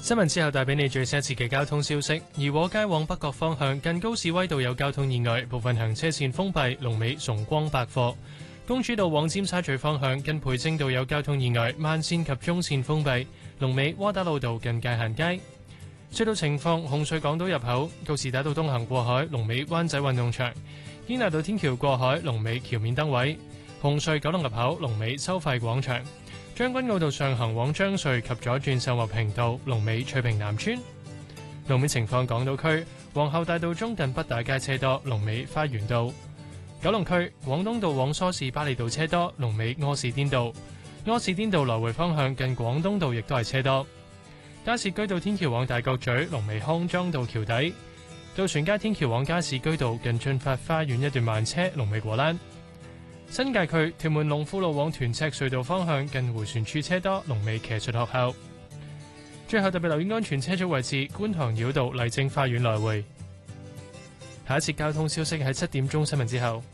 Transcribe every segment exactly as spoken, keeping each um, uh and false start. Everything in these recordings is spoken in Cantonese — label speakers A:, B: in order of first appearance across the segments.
A: 新聞之後帶俾你最新一次嘅交通消息。怡和街往北角方向近高士威道有交通意外，部分行車線封閉，龍尾崇光百貨。公主道往尖沙咀方向近培正道有交通意外，慢線及中線封閉，龍尾窩打老道近界限街。隧道情況：紅隧港島入口告士打道東行過海，龍尾灣仔運動場；堅拿道天橋過海，龍尾橋面燈位；紅隧九龍入口龍尾收費廣場；將軍澳道上行往將隧及左轉秀茂坪道，龍尾翠屏南村。路面情況：港島區皇后大道中近畢打街車多，龍尾花園道；九龍區廣東道往梳士巴利道車多，龍尾柯士甸道；柯士甸道來回方向近廣東道亦都係車多。加士居道天橋往大角咀，龍尾康莊道橋底；渡船街天橋往加士居道近駿發花園一段慢車，龍尾果欄。新界區屯門龍富路往屯赤隧道方向近迴旋處車多，龍尾騎術學校。最後特別留意安全車速位置，觀塘繞道麗晶花園來回。下一節交通消息喺七點鐘新聞之後。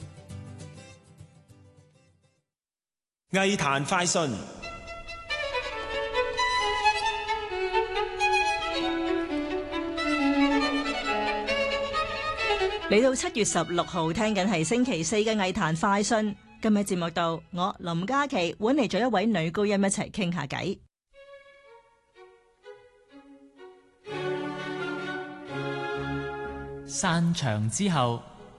B: 藝壇快訊。
C: 嚟到七月十六號，聽緊係星期四嘅藝壇快訊。今日節目度，我林嘉琪揾嚟咗一位女高音一齊傾下偈。
D: 散場之後，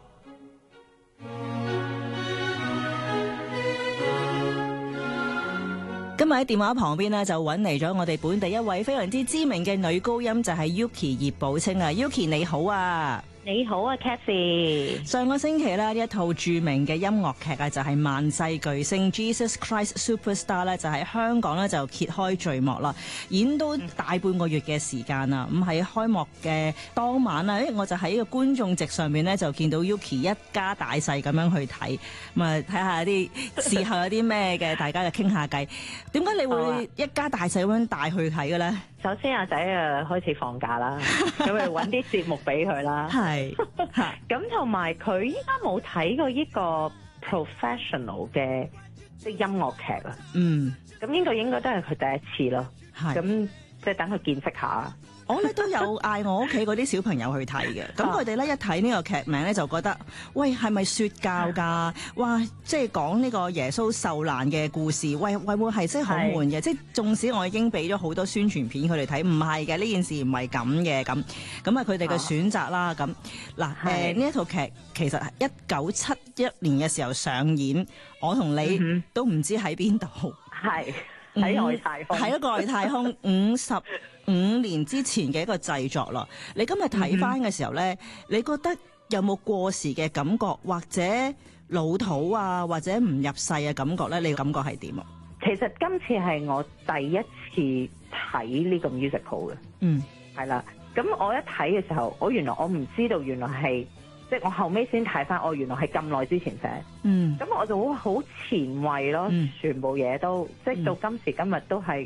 C: 今日喺電話旁邊呢，就揾嚟咗我哋本地一位非常之知名嘅女高音，就係 Yuki 葉寶清啊。Yuki 你好啊！
E: 你好啊 Cathy。
C: 上個星期咧，呢一套著名嘅音樂劇啊，就係萬世巨星 Jesus Christ Superstar 咧，就喺香港咧就揭開序幕啦，演到大半個月嘅時間啦。咁喺開幕嘅當晚啊，我就喺個觀眾席上面咧就見到 Yuki 一家大細咁樣去睇，咁啊睇下啲事後有啲咩嘅，大家就傾下偈。點解你會一家大細咁樣帶去睇嘅咧？
E: 首先阿仔啊開始放假啦，咁咪揾啲節目俾佢啦。係，咁同埋佢依家冇睇過呢個 professional 嘅即係音樂劇啊。嗯，咁呢個應該都係佢第一次咯。係，咁即係等佢見識下。
C: 我咧都有嗌我屋企嗰啲小朋友去睇嘅，咁佢哋咧一睇呢個劇名咧就覺得，喂係咪說教㗎？哇，即係講呢個耶穌受難嘅故事，喂喂會係即係好悶嘅，即係縱使我已經俾咗好多宣傳片佢哋睇，唔係嘅，呢件事唔係咁嘅，咁咁啊佢哋嘅選擇啦，咁嗱誒呢一套劇其實一九七一年嘅時候上演，我同你都唔知喺邊度，係喺外太空，喺一個外太空五十五年之前嘅一個製作咯。你今日睇翻嘅時候咧，你覺得有冇過時嘅感覺，或者老土啊，或者唔入世嘅感覺咧？你嘅感覺係點啊？
E: 其實今次係我第一次睇呢個 musical 嘅，嗯，係啦。咁我一睇嘅時候，我原來我唔知道，原來係即係我後尾先睇翻，我原來係咁耐之前寫，嗯，咁我就好好前衛咯，嗯、全部嘢都即係到今時今日都係